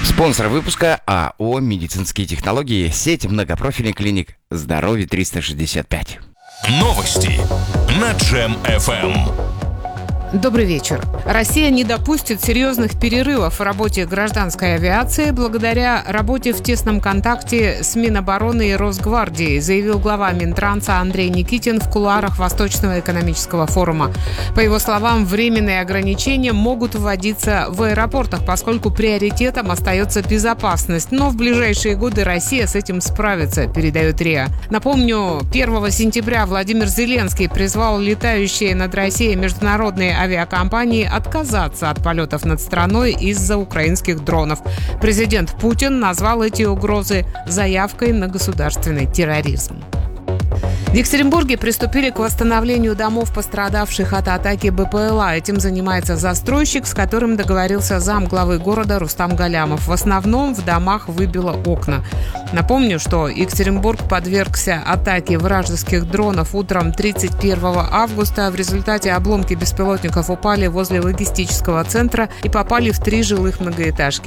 Спонсор выпуска АО «Медицинские технологии», сеть многопрофильных клиник «Здоровье 365». Новости на Джем FM. Добрый вечер. Россия не допустит серьезных перерывов в работе гражданской авиации благодаря работе в тесном контакте с Минобороны и Росгвардией, заявил глава Минтранса Андрей Никитин в кулуарах Восточного экономического форума. По его словам, временные ограничения могут вводиться в аэропортах, поскольку приоритетом остается безопасность. Но в ближайшие годы Россия с этим справится, передает РИА. Напомню, 1 сентября Владимир Зеленский призвал летающие над Россией международные авиакомпании отказаться от полетов над страной из-за украинских дронов. Президент Путин назвал эти угрозы заявкой на государственный терроризм. В Екатеринбурге приступили к восстановлению домов, пострадавших от атаки БПЛА. Этим занимается застройщик, с которым договорился замглавы города Рустам Галямов. В основном в домах выбило окна. Напомню, что Екатеринбург подвергся атаке вражеских дронов утром 31 августа. В результате обломки беспилотников упали возле логистического центра и попали в 3 жилых многоэтажки.